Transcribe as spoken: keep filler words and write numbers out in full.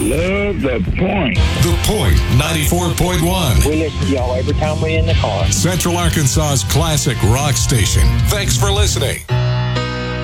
Love The Point. The Point ninety-four point one. We listen to y'all every time we're in the car. Central Arkansas's classic rock station. Thanks for listening.